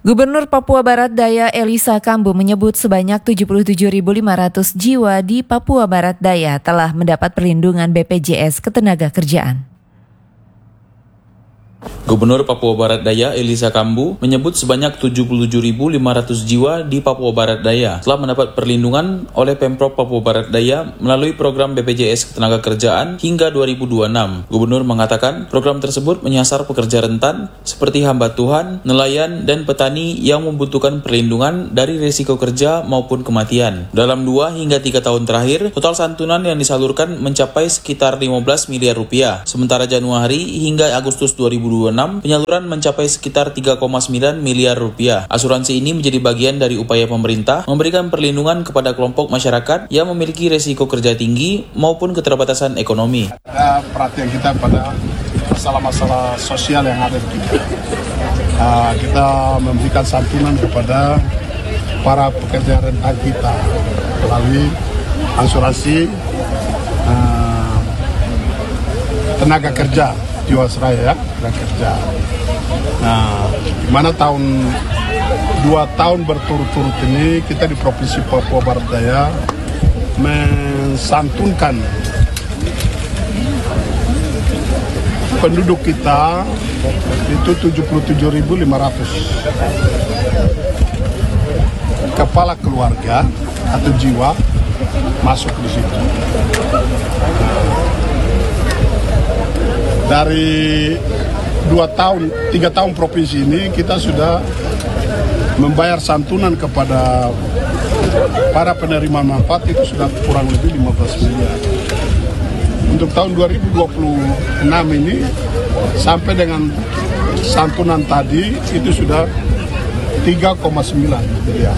Gubernur Papua Barat Daya Elisa Kambu menyebut sebanyak 77.500 jiwa di Papua Barat Daya telah mendapat perlindungan BPJS Ketenagakerjaan. Gubernur Papua Barat Daya Elisa Kambu menyebut sebanyak 77.500 jiwa di Papua Barat Daya telah mendapat perlindungan oleh Pemprov Papua Barat Daya melalui program BPJS Ketenagakerjaan hingga 2026. Gubernur mengatakan program tersebut menyasar pekerja rentan seperti hamba Tuhan, nelayan, dan petani yang membutuhkan perlindungan dari risiko kerja maupun kematian. Dalam 2 hingga 3 tahun terakhir, total santunan yang disalurkan mencapai sekitar 15 miliar rupiah. Sementara Januari hingga Agustus 2026, penyaluran mencapai sekitar 3,9 miliar rupiah. Asuransi ini menjadi bagian dari upaya pemerintah memberikan perlindungan kepada kelompok masyarakat yang memiliki risiko kerja tinggi maupun keterbatasan ekonomi. Ada perhatian kita pada masalah-masalah sosial yang ada di kita. Kita memberikan santunan kepada para pekerja rentan kita melalui asuransi tenaga kerja Jiwasraya, tenaga kerja. Nah, di mana 2 tahun berturut-turut ini kita di Provinsi Papua Barat Daya mensantunkan penduduk kita itu 77.500 kepala keluarga atau jiwa masuk di situ. Dari 3 tahun provinsi ini kita sudah membayar santunan kepada para penerima manfaat itu sudah kurang lebih 15 miliar. Untuk tahun 2026 ini sampai dengan santunan tadi itu sudah 3,9 miliar.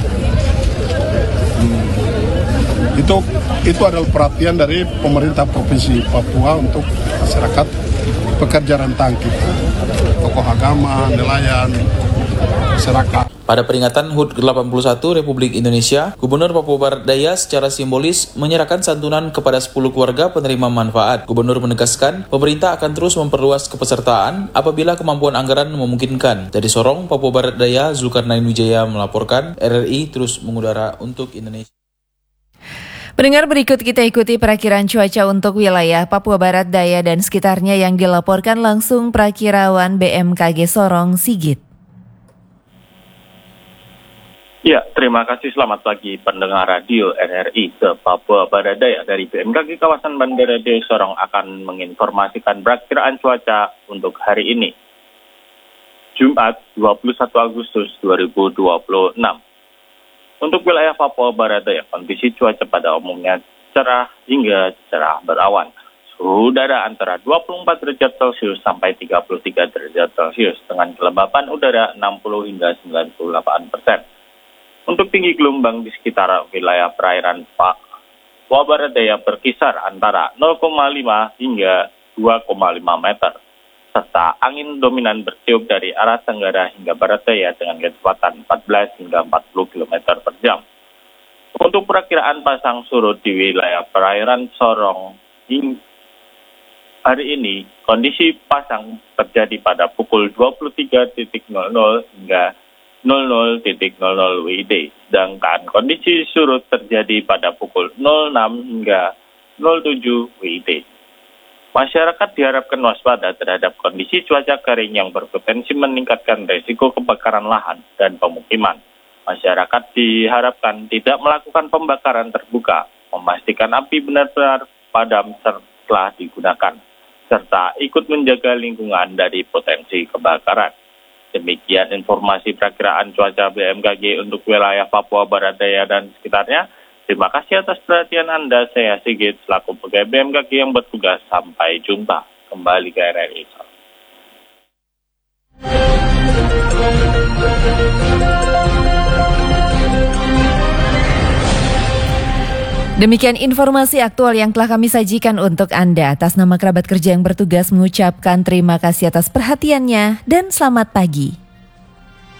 Itu adalah perhatian dari pemerintah Provinsi Papua untuk masyarakat pekerja rentan kita, tokoh agama, nelayan, masyarakat. Pada peringatan HUT ke-81 Republik Indonesia, Gubernur Papua Barat Daya secara simbolis menyerahkan santunan kepada 10 keluarga penerima manfaat. Gubernur menegaskan, pemerintah akan terus memperluas kepesertaan apabila kemampuan anggaran memungkinkan. Dari Sorong, Papua Barat Daya, Zulkarnain Wijaya melaporkan, RRI terus mengudara untuk Indonesia. Pendengar, berikut kita ikuti perakiran cuaca untuk wilayah Papua Barat Daya dan sekitarnya yang dilaporkan langsung Prakirawan BMKG Sorong, Sigit. Ya, terima kasih. Selamat pagi pendengar radio RRI ke Papua Barat Daya. Dari BMKG kawasan Bandara Daya Sorong akan menginformasikan perakiraan cuaca untuk hari ini, Jumat 21 Agustus 2026. Untuk wilayah Papua Barat Daya, kondisi cuaca pada umumnya cerah hingga cerah berawan. Suhu udara antara 24 derajat Celcius sampai 33 derajat Celcius dengan kelembapan udara 60 hingga 98%. Untuk tinggi gelombang di sekitar wilayah perairan Papua Barat Daya berkisar antara 0,5 hingga 2,5 meter. Serta angin dominan bertiup dari arah tenggara hingga barat daya dengan kecepatan 14 hingga 40 km per jam. Untuk perakiraan pasang surut di wilayah perairan Sorong hari ini, kondisi pasang terjadi pada pukul 23.00 hingga 00.00 WIB, sedangkan kondisi surut terjadi pada pukul 06 hingga 07 WIB. Masyarakat diharapkan waspada terhadap kondisi cuaca kering yang berpotensi meningkatkan risiko kebakaran lahan dan pemukiman. Masyarakat diharapkan tidak melakukan pembakaran terbuka, memastikan api benar-benar padam setelah digunakan, serta ikut menjaga lingkungan dari potensi kebakaran. Demikian informasi perakiraan cuaca BMKG untuk wilayah Papua Barat Daya dan sekitarnya. Terima kasih atas perhatian Anda. Saya Sigit, selaku pegawai BMKG yang bertugas. Sampai jumpa. Kembali ke RRI. Demikian informasi aktual yang telah kami sajikan untuk Anda. Atas nama kerabat kerja yang bertugas mengucapkan terima kasih atas perhatiannya dan selamat pagi.